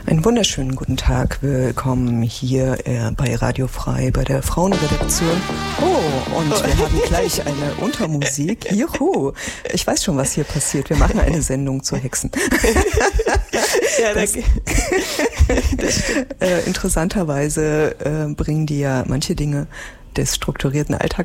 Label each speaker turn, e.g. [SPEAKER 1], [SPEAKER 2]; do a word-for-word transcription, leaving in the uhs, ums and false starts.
[SPEAKER 1] Einen wunderschönen guten Tag. Willkommen hier äh, bei Radio Frei, bei der Frauenredaktion. Oh, und wir haben gleich eine Untermusik. Juhu. Ich weiß schon, was hier passiert. Wir machen eine Sendung zu Hexen.
[SPEAKER 2] Ja, das,
[SPEAKER 1] das äh, interessanterweise äh, bringen die ja manche Dinge des strukturierten Alltags